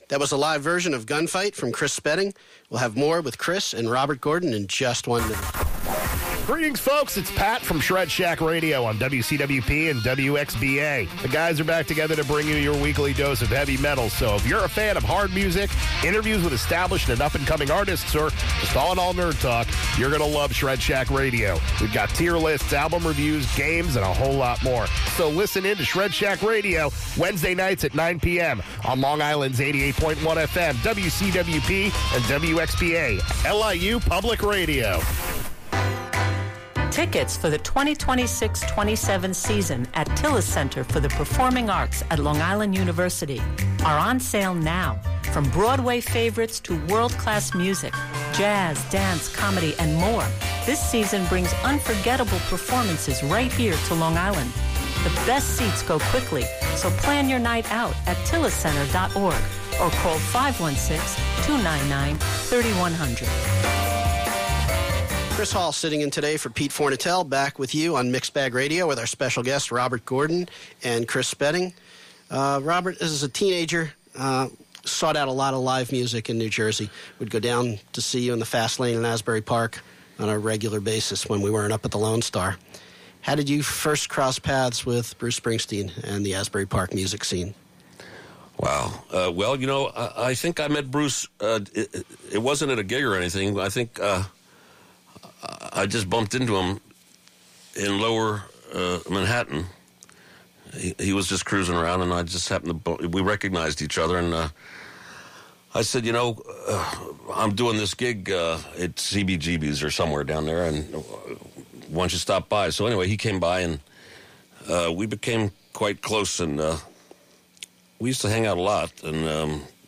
That was a live version of Gunfight from Chris Spedding. We'll have more with Chris and Robert Gordon in just 1 minute. Greetings, folks. It's Pat from Shred Shack Radio on WCWP and WXBA. The guys are back together to bring you your weekly dose of heavy metal. So if you're a fan of hard music, interviews with established and up-and-coming artists, or just all-in-all nerd talk, you're going to love Shred Shack Radio. We've got tier lists, album reviews, games, and a whole lot more. So listen in to Shred Shack Radio Wednesday nights at 9 p.m. on Long Island's 88.1 FM, WCWP, and WXBA, LIU Public Radio. Tickets for the 2026-27 season at Tillis Center for the Performing Arts at Long Island University are on sale now. From Broadway favorites to world-class music, jazz, dance, comedy, and more, this season brings unforgettable performances right here to Long Island. The best seats go quickly, so plan your night out at tilliscenter.org or call 516-299-3100. Chris Hall sitting in today for Pete Fornatel, back with you on Mixed Bag Radio with our special guests, Robert Gordon and Chris Spedding. Robert, as a teenager, sought out a lot of live music in New Jersey. We'd go down to see you in the Fast Lane in Asbury Park on a regular basis when we weren't up at the Lone Star. How did you first cross paths with Bruce Springsteen and the Asbury Park music scene? Wow. Well, you know, I think I met Bruce. It wasn't at a gig or anything. I think I just bumped into him in lower Manhattan. He was just cruising around, and I just happened to... We recognized each other, and I said, you know, I'm doing this gig at CBGB's or somewhere down there, and why don't you stop by? So anyway, he came by, and we became quite close, and we used to hang out a lot, and